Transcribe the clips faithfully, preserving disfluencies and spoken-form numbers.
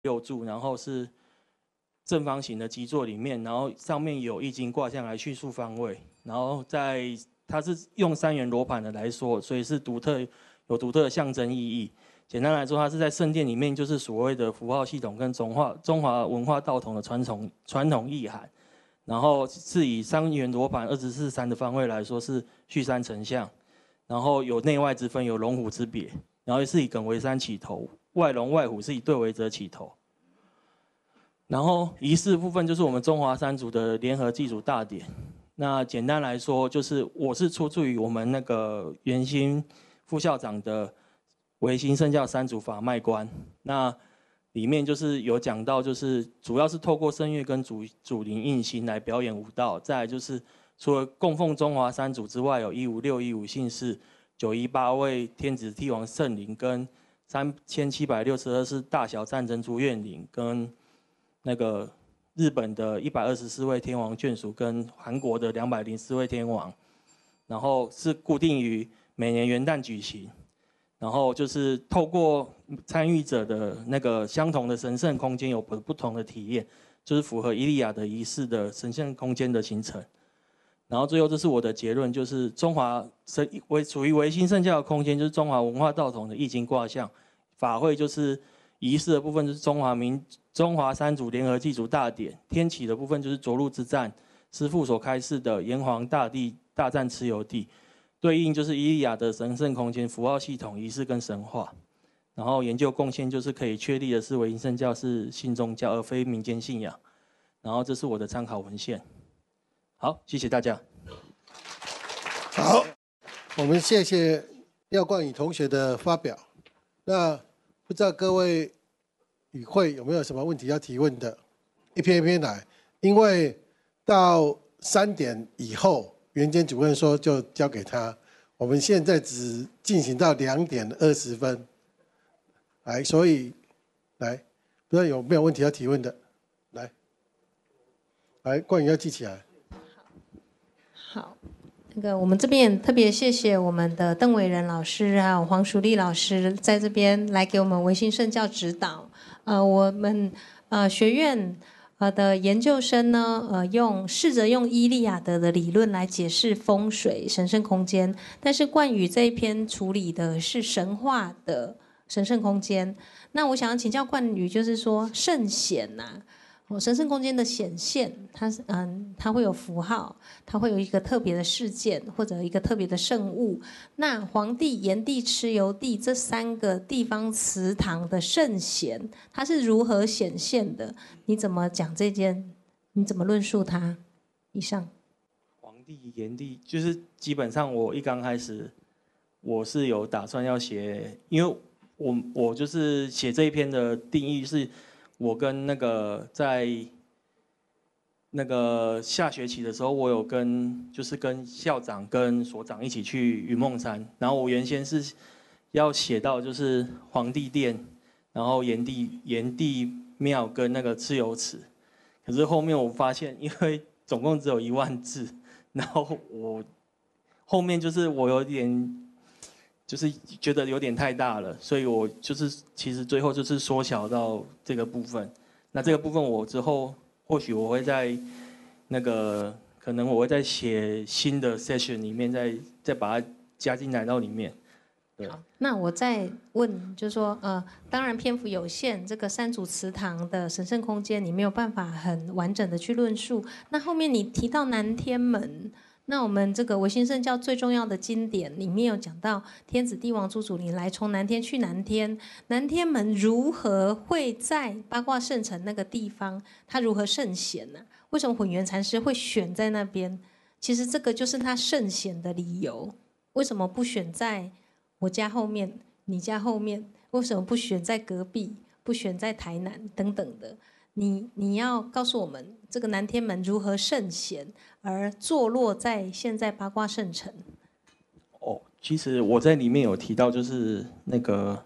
六柱，然后是正方形的基座里面，然后上面有易经卦象来叙述方位，然后在它是用三元罗盘的来说，所以是独特有独特的象征意义。简单来说，它是在圣殿里面，就是所谓的符号系统跟中华中华文化道统的传统传统意涵。然后是以三元罗盘二十四三的方位来说是续三成像，然后有内外之分，有龙虎之别，然后是以艮为山起头，外龙外虎是以兑为泽起头。然后仪式部分就是我们中华三族的联合祭祖大典。那简单来说，就是我是出自于我们那个元兴副校长的维新圣教三族法脉观。那里面就是有讲到，就是主要是透过声乐跟主主灵印星来表演舞蹈。再来就是除了供奉中华三祖之外，有一五六一五姓氏、九一八位天子帝王圣灵，跟三千七百六十二是大小战争诸怨灵，跟那个日本的一百二十四位天王眷属，跟韩国的两百零四位天王。然后是固定于每年元旦举行。然后就是透过参与者的那个相同的神圣空间有不不同的体验，就是符合伊利亚的仪式的神圣空间的形成。然后最后这是我的结论，就是中华神为属于维新圣教的空间，就是中华文化道统的易经卦象。法会就是仪式的部分，就是中华民中华三族联合祭祖大典。天启的部分就是涿鹿之战，师父所开示的炎黄大帝大战蚩尤地。对应就是伊利亚的神圣空间、符号系统、仪式跟神话。然后研究贡献就是可以确立的是维新圣教是信宗教而非民间信仰。然后这是我的参考文献。好，谢谢大家。 好，我们谢谢廖冠宇同学的发表。那不知道各位与会有没有什么问题要提问的？一篇一篇来，因为到三点以后。袁监主任说就交给他，我们现在只进行到两点二十分，来，所以来，不知道有没有问题要提问的，来，来，冠宇要记起来。 好，那个我们这边也特别谢谢我们的邓伟仁老师还有黄淑丽老师在这边来给我们维新圣教指导。呃，我们呃学院。呃的研究生呢，呃，用试着用伊利亚德的理论来解释风水神圣空间，但是冠宇这一篇处理的是神话的神圣空间。那我想要请教冠宇，就是说圣显呐，哦，神圣空间的显现，它是嗯，它会有符号，它会有一个特别的事件或者一个特别的圣物。那黄帝、炎帝、蚩尤帝这三个地方祠堂的圣显，它是如何显现的？你怎么讲这件？你怎么论述它？以上。 黄帝、炎帝，就是基本上我一刚开始，我是有打算要写，因为我我就是写这一篇的定义是。我跟那个在那个下学期的时候，我有跟就是跟校长跟所长一起去云梦山，然后我原先是要写到就是皇帝殿，然后炎帝炎帝庙跟那个蚩尤祠，可是后面我发现，因为总共只有一万字，然后我后面就是我有点。就是觉得有点太大了，所以我就是其实最后就是缩小到这个部分。那这个部分我之后或许我会在那个可能我会在写新的 session 里面再再把它加进来到里面。对。 好，那我再问，就是说，呃，当然篇幅有限，这个三祖祠堂的神圣空间你没有办法很完整的去论述。那后面你提到南天门。那我们这个维新圣教最重要的经典里面有讲到天子帝王诸祖灵来从南天去南天，南天门如何会在八卦圣城那个地方，它如何圣显呢？为什么混元禅师会选在那边？其实这个就是他圣显的理由。为什么不选在我家后面、你家后面？为什么不选在隔壁？不选在台南等等的？你你要告诉我们这个南天门如何圣显，而坐落在现在八卦圣城。 哦，其实我在里面有提到，就是那个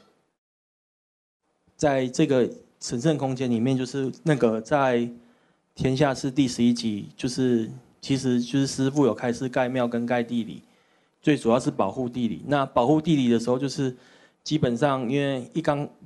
在这个神圣空间里面，就是那个在天下事第十一集，就是其实就是师父有开示盖庙跟盖地理，最主要是保护地理。那保护地理的时候，就是基本上因为一刚